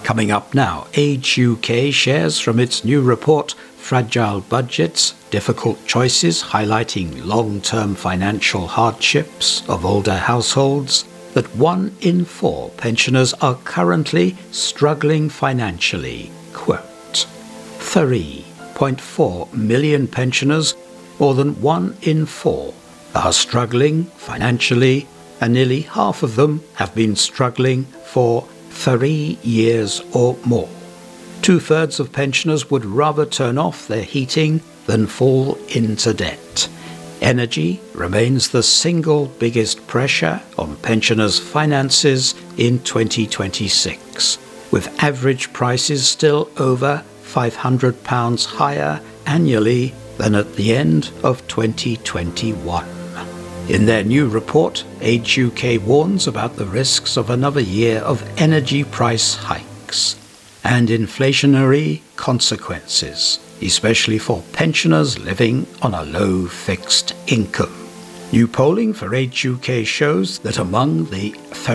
Coming up now, Age UK shares from its new report, Fragile Budgets, Difficult Choices, highlighting long-term financial hardships of older households, that 1 in 4 pensioners are currently struggling financially. Quote, 3.4 million pensioners, more than 1 in 4, are struggling financially, and nearly half of them have been struggling for 3 years or more. 2/3 of pensioners would rather turn off their heating than fall into debt. Energy remains the single biggest pressure on pensioners' finances in 2026, with average prices still over £500 higher annually than at the end of 2021. In their new report, Age UK warns about the risks of another year of energy price hikes and inflationary consequences, especially for pensioners living on a low fixed income. New polling for Age UK shows that among the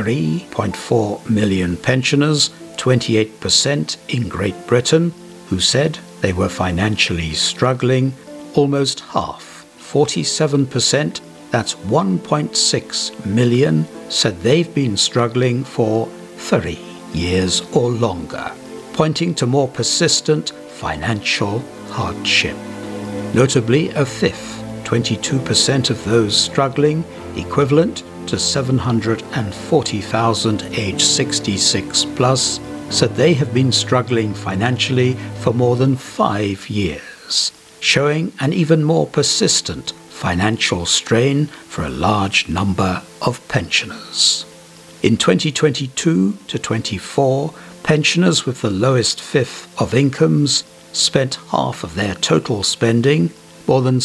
3.4 million pensioners, 28% in Great Britain, who said they were financially struggling, almost half, 47%, that's 1.6 million, said they've been struggling for 3 years or longer, pointing to more persistent financial hardship. Notably, a fifth, 22% of those struggling, equivalent to 740,000 age 66 plus, said they have been struggling financially for more than 5 years, showing an even more persistent financial strain for a large number of pensioners. In 2022 to 24, pensioners with the lowest fifth of incomes spent half of their total spending, more than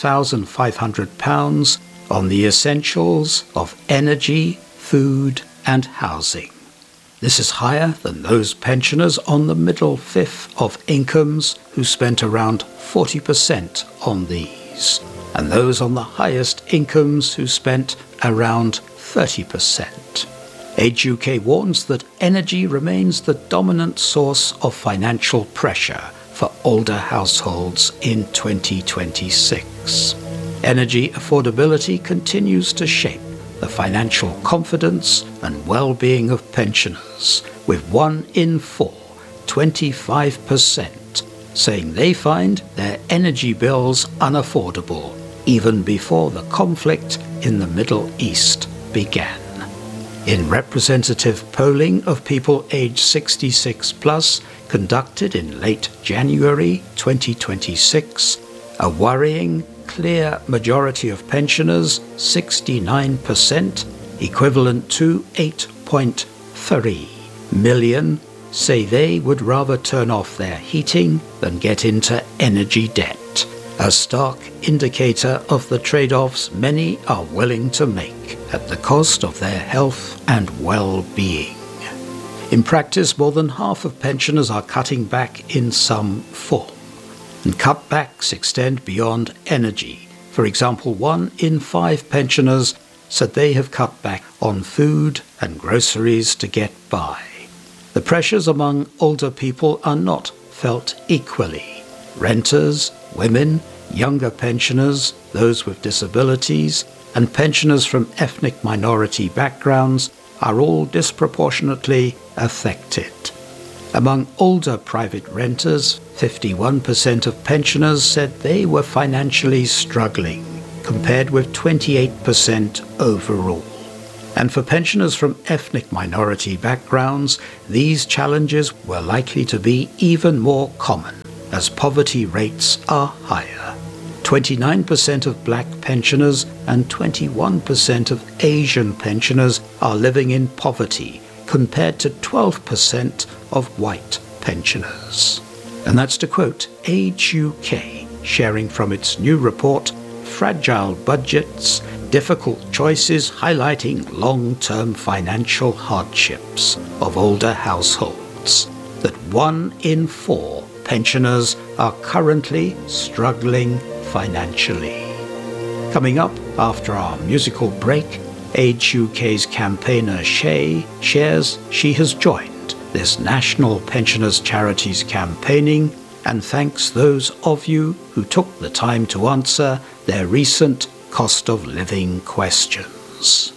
£6,500, on the essentials of energy, food and housing. This is higher than those pensioners on the middle fifth of incomes who spent around 40% on these, and those on the highest incomes who spent around 30%. Age UK warns that energy remains the dominant source of financial pressure for older households in 2026. Energy affordability continues to shape the financial confidence and well-being of pensioners, with 1 in 4, 25%, saying they find their energy bills unaffordable even before the conflict in the Middle East began. In representative polling of people aged 66 plus, conducted in late January 2026, a worrying, clear majority of pensioners, 69%, equivalent to 8.3 million, say they would rather turn off their heating than get into energy debt, a stark indicator of the trade-offs many are willing to make at the cost of their health and well-being. In practice, more than half of pensioners are cutting back in some form, and cutbacks extend beyond energy. For example, 1 in 5 pensioners said they have cut back on food and groceries to get by. The pressures among older people are not felt equally. Renters, women, younger pensioners, those with disabilities, and pensioners from ethnic minority backgrounds are all disproportionately affected. Among older private renters, 51% of pensioners said they were financially struggling, compared with 28% overall. And for pensioners from ethnic minority backgrounds, these challenges were likely to be even more common, as poverty rates are higher. 29% of black pensioners and 21% of Asian pensioners are living in poverty, compared to 12% of white pensioners. And that's to quote Age UK, sharing from its new report, Fragile Budgets, Difficult Choices, highlighting long-term financial hardships of older households, that 1 in 4 pensioners are currently struggling financially. Coming up after our musical break, Age UK's campaigner Shay shares she has joined this National Pensioners Charities campaigning, and thanks those of you who took the time to answer their recent cost of living questions.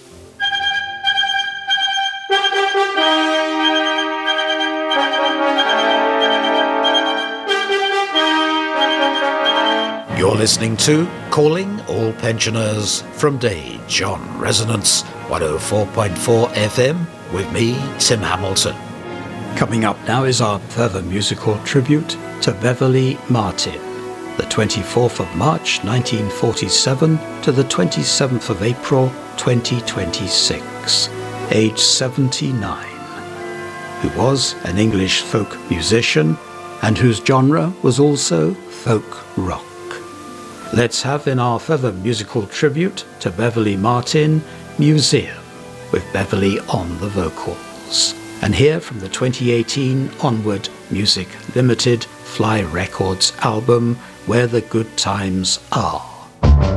You're listening to Calling All Pensioners from Dage on Resonance 104.4 FM with me, Tim Hamilton. Coming up now is our further musical tribute to Beverly Martin, the 24th of March 1947 to the 27th of April 2026, age 79, who was an English folk musician and whose genre was also folk rock. Let's have in our further musical tribute to Beverly Martin, Museum, with Beverly on the vocals. And here from the 2018 Onward Music Limited Fly Records album, Where the Good Times Are.